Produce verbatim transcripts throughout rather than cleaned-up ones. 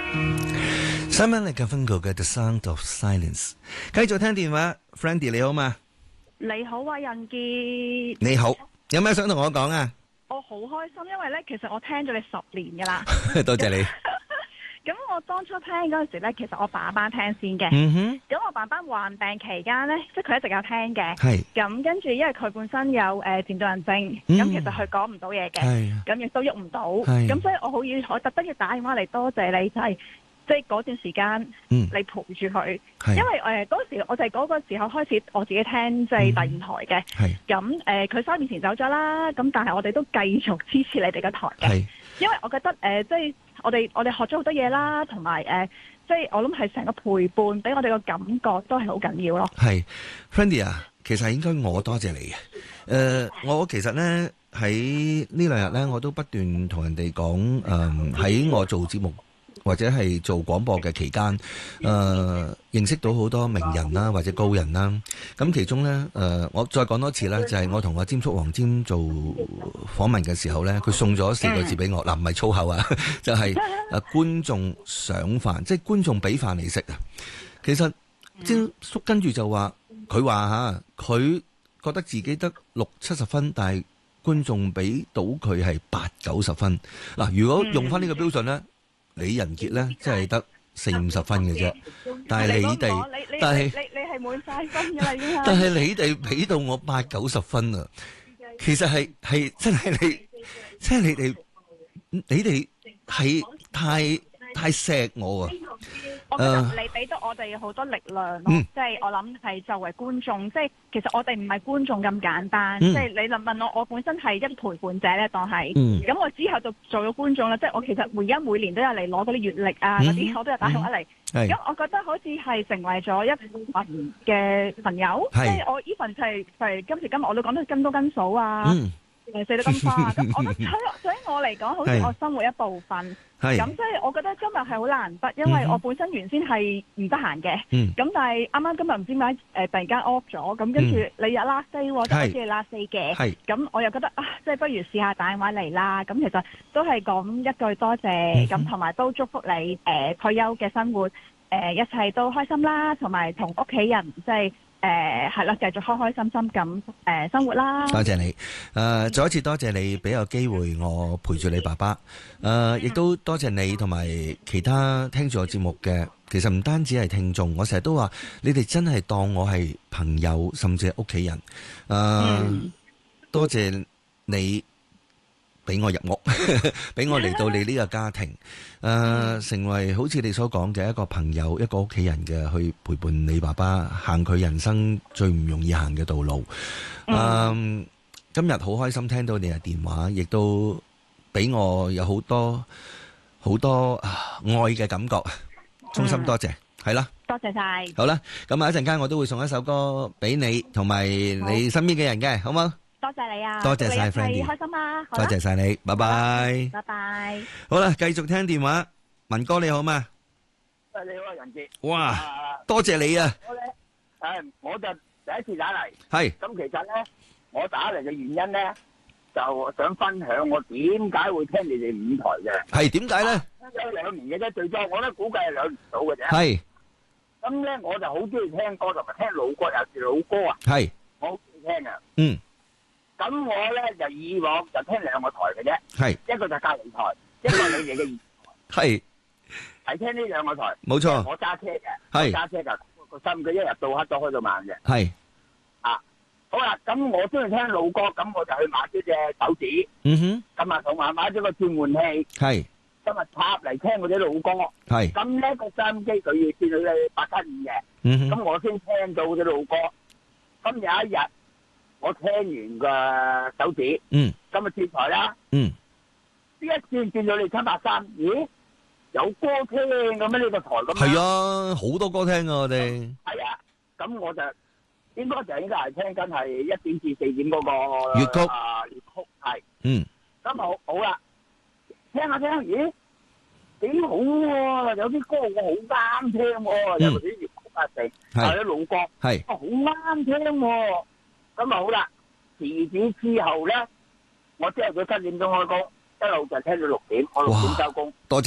Simon and Garfunkel嘅 The Sound of Silence， 繼續聽電話 ，Frandy 你好嘛？ 你好啊，任傑。 你好，有咩想同我講啊？ 我好開心，因為咧，其實我聽咗你十年噶啦。 多謝你。 咁我當初聽嗰陣時咧，其實我爸爸聽先嘅。 嗯哼。 咁我爸爸患病期間咧，即係佢一直有聽嘅。 係。 咁跟住，因為佢本身有誒漸凍人症，咁、嗯、其實佢講唔到嘢嘅。係。咁亦都喐唔到。係。咁所以我好要，我特登要打電話嚟多謝你，就係、是。即係嗰段時間，嗯、你陪住佢，因為誒嗰、呃、時我就係嗰個時候開始我自己聽即係第五台嘅，咁誒佢三年前走咗啦，咁但係我哋都繼續支持你哋嘅台嘅，因為我覺得誒、呃、即係我哋我哋學咗好多嘢啦，同埋誒即係我諗係成個陪伴，俾我哋個感覺都係好緊要咯。係 Frandy 啊，其實係應該我多謝你嘅，誒、呃、我其實咧喺呢兩日咧，我都不斷同人哋講，誒、呃、喺我做節目。或者係做廣播嘅期間，誒、呃、認識到好多名人啦，或者高人啦。咁其中咧，誒、呃、我再講多次啦，就係、是、我同阿詹叔黃詹做訪問嘅時候咧，佢送咗四個字俾我，嗱唔係粗口啊，就係、是、誒觀眾賞飯，即係觀眾俾飯你食啊。其實詹叔跟住就話，佢話嚇，佢覺得自己得六七十分，但係觀眾俾到佢係八九十分。嗱，如果用翻呢個標準咧。李仁傑咧，真係得四五十分嘅啫，但係你哋，但係你你係滿晒分嘅啦，已經係。但係你哋俾到我八九十分啊！其實係係真係你，即係你哋，你哋係太太錫我啊！ 我覺得你俾到我哋好多力量咯，即係我諗係作為觀眾，即係其實我哋唔係觀眾咁簡單，即係你問問我，我本身係一陪伴者咧，當係，咁我之後就做咗觀眾啦，即係我其實每一每年都有嚟攞嗰啲月曆啊嗰啲，我都有打電話嚟，咁我覺得好似係成為咗一群嘅朋友，即係我呢份就係係今時今日我都講得跟多跟數啊。誒死得咁花，咁我覺得對於我嚟講，好似我生活一部分。咁所以我覺得今日係好難得，因為我本身原先係唔得閒嘅。咁、嗯、但係啱啱今日唔知點解誒突然間 off 咗，咁跟住你又 last day 喎，就好似 last day 嘅。咁我又覺得啊，即係不如試下打電話嚟啦。咁其實都係講一句多謝，咁同埋都祝福你誒、呃、退休嘅生活誒、呃、一切都開心啦，同埋同屋企人即係。誒係啦，繼續開開心心咁誒、呃、生活啦。多謝你，誒、呃、再一次多謝你俾個機會我陪住你爸爸。誒、呃、亦都多謝你同埋其他聽住我節目嘅，其實唔單止係聽眾，我成日都話你哋真係當我係朋友，甚至係屋企人。誒、呃嗯、多謝你俾我入屋，俾我嚟到你呢個家庭，誒、呃，成為好似你所講嘅一個朋友、一個屋企人嘅，去陪伴你爸爸行佢人生最唔容易行嘅道路。誒、呃，今日好開心聽到你嘅電話，亦都俾我有好多好多愛嘅感覺，衷心多謝，係、嗯、啦，多謝晒。好啦，咁啊一陣間我都會送一首歌俾你同埋你身邊嘅人嘅，好冇？多謝你啊！多謝晒 Frandy，開心啊！多謝晒你，拜拜，拜拜。好啦，繼續聽電話，文哥你好嘛？ 誒，你好啊，仁傑。 哇，多謝你啊！ 我咧，誒，我就第一次打嚟。係。咁其實咧，我打嚟嘅原因咧，就想分享我點解會聽你哋五台嘅。係點解咧？有兩年嘅啫，最多我咧估計係兩年到嘅啫。係。咁咧，我就好中意聽歌，同埋聽老歌，尤其是老歌啊。係。我好中意聽啊。嗯。咁我咧就以往就聽兩個台嘅啫，係一個就隔離台，一個你哋嘅電台，係係聽呢兩個台，冇錯。我揸車嘅，係揸車噶，個心佢一日到黑都開到晚嘅，係啊。好啦，咁我中意聽老歌，咁我就去買咗隻手指，嗯哼，咁啊同埋買咗個轉換器，係今日插嚟聽嗰啲老歌，係咁呢個收音機佢要轉到你八七五嘅，嗯哼，咁我先聽到啲老歌。咁有一日。我聽完個手指，嗯，今日轉台啦，嗯，呢一轉轉到你七八三，咦，有歌聽咁咩？呢個台咁係啊，好多歌聽啊，我哋係啊，咁我就應該就應該係聽緊係一點至四點嗰個粵曲啊，粵曲係，嗯，咁好好啦，聽下聽，咦，幾好喎，有啲歌我好啱聽喎，有啲粵曲啊定係啲老歌，係，好啱聽喎。咁啊好啦，自此之後咧，我朝頭早七點鐘開工，一路就聽到六點，我六點收工。多謝，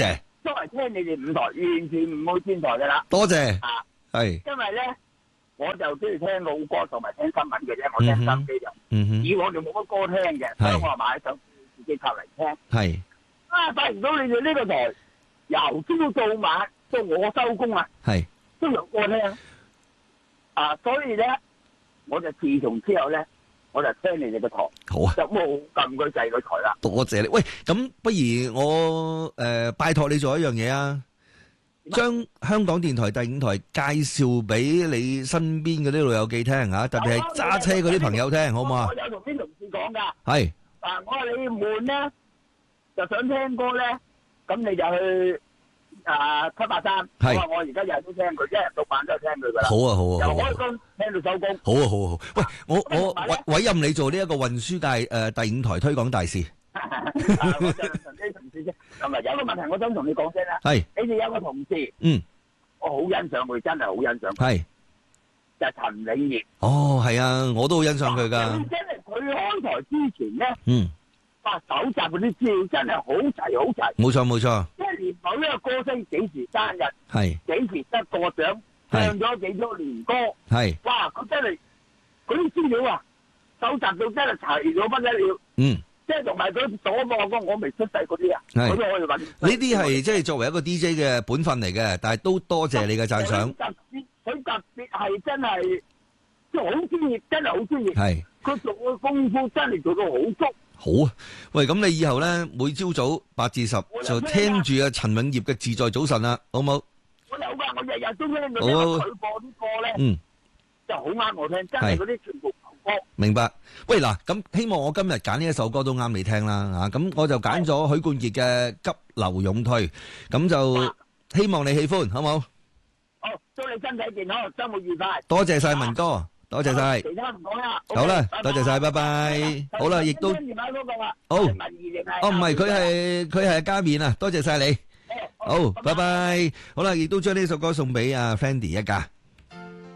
都係聽你哋五台，完全唔會轉台噶啦。 多謝， 啊， 係， 因為咧，我就中意聽老歌同埋聽新聞嘅啫，我聽心機就。 嗯哼。 以往就冇乜歌聽嘅，所以我買一首自己購嚟聽。 係。 啊，發唔到你哋呢個台，由朝到晚，到我收工啦， 係都有歌聽。啊，所以咧，我就自從之後咧，我就聽你哋個台， 好啊， 就冇撳佢掣個台啦。 多謝你。喂，咁不如我誒拜託你做一樣嘢啊，將香港電台第五台介紹俾你身邊嗰啲老友記聽嚇，特別係揸車嗰啲朋友聽，好唔好啊？ 我有同啲同事講㗎。 係。 嗱，我話你悶咧，就想聽歌咧，咁你就去啊七八三。 係。 我話我而家日日都聽佢，一日到晚都係聽佢㗎啦。 好啊，好啊，好啊。 由開工聽到收工。 好啊，好啊，好。喂，我我委委任你做呢一個運輸界誒第五台推廣大使。 我就同啲同事啫。咁啊，有個問題我想同你講聲啦。 係。 你哋有個同事。 嗯。 我好欣賞佢，真係好欣賞佢。 係。 就係陳永業。 哦，係啊，我都好欣賞佢㗎。 真係佢開台之前咧。 嗯。 哇！搜集嗰啲資料真係好齊好齊。 冇錯冇錯。 即係連某一個歌星幾時生日， 係幾時得過獎，唱咗幾多年歌， 係。 哇！佢真係嗰啲資料啊，搜集到真係齊到不得了。 嗯。 即係同埋佢所播歌，我未出世嗰啲啊， 係我都可以揾。 呢啲係即係作為一個 D J 嘅本分嚟嘅，但係都多謝你嘅讚賞。 特別佢特別係真係即係好專業，真係好專業。 係。佢做嘅功夫真係做到好足。 好啊，喂，咁你以後咧每朝早八至十就聽住阿陳永業嘅自在早晨啦，好唔好？ 我有噶，我日日都聽佢，因為佢播啲歌咧， 嗯， 就好啱我聽，真係嗰啲全部舊歌。明白。 喂，嗱，咁希望我今日揀呢一首歌都啱你聽啦，吓，咁我就揀咗許冠傑嘅《急流勇退》，咁就希望你喜歡，好唔好？ 好，祝你身體健康，周末愉快。 多謝晒文哥。多謝晒， 其他唔講啦。 好啦，多謝晒，拜拜。好啦，亦都好。哦，唔係，佢係佢係加冕啊！多謝晒你。好，拜拜。好啦，亦都將呢首歌送俾阿 Fendi 一家。